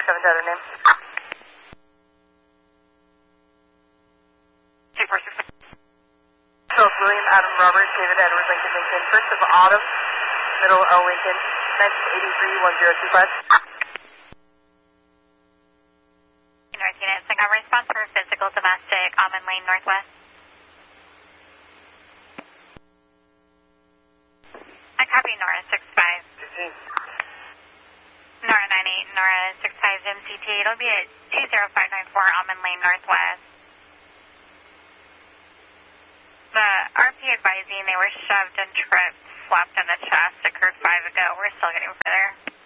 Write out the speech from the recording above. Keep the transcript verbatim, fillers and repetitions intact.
seven to other name. two four six. So William, Adam, Robert, David, Edward, Lincoln, Lincoln. First of Autumn, middle L, Lincoln. nineteen eighty-three, one zero two five. North Unit, Saigon response for physical domestic, Almond Lane, Northwest. I copy Nora six five. fifteen. Nora nine eight, Nora six five M C T. It'll be at two zero five nine four Almond Lane, Northwest. The R P advising they were shoved and tripped, slapped in the chest, occurred five ago. We're still getting further.